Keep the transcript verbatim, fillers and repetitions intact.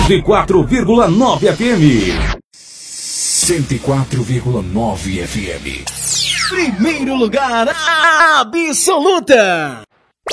cento e quatro vírgula nove F M. cento e quatro vírgula nove F M. Primeiro lugar absoluta.